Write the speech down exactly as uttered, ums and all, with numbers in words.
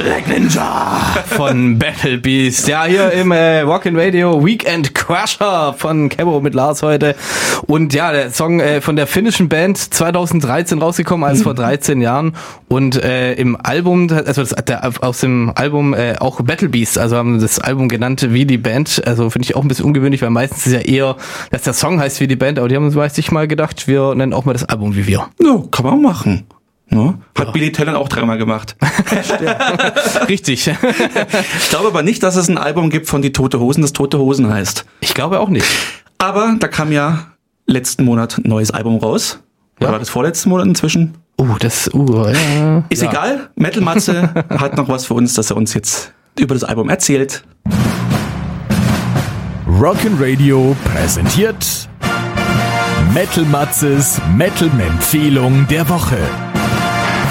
Black Ninja von Battle Beast. Ja, hier im äh, Rockin' Radio Weekend Crusher von Kebo mit Lars heute. Und ja, der Song äh, von der finnischen Band zwanzig dreizehn rausgekommen, also vor dreizehn Jahren. Und äh, im Album, also das, der, aus dem Album äh, auch Battle Beast, also haben das Album genannt wie die Band. Also finde ich auch ein bisschen ungewöhnlich, weil meistens ist ja eher, dass der Song heißt wie die Band, aber die haben weiß ich mal gedacht, wir nennen auch mal das Album wie wir. Ja, kann man machen. No? Hat ja. Billy Talent auch dreimal gemacht. Richtig. Ich glaube aber nicht, dass es ein Album gibt von Die Tote Hosen, das Tote Hosen heißt. Ich glaube auch nicht. Aber da kam ja letzten Monat ein neues Album raus. Ja. Oder war das vorletzten Monat inzwischen? Oh, das, uh, ja. Ist ja. egal. Metal Matze hat noch was für uns, dass er uns jetzt über das Album erzählt. Rockin' Radio präsentiert Metal Matzes Metal-Empfehlung der Woche.